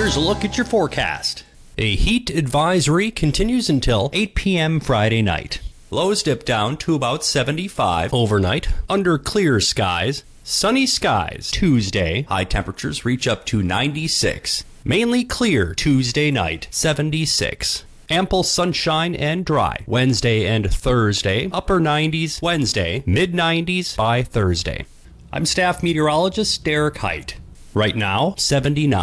Here's a look at your forecast. A heat advisory continues until 8 p.m. Friday night. Lows dip down to about 75 overnight under clear skies. Sunny skies Tuesday. High temperatures reach up to 96. Mainly clear Tuesday night, 76. Ample sunshine and dry Wednesday and Thursday. Upper 90s Wednesday, mid 90s by Thursday. I'm staff meteorologist Derek Height. Right now, 79.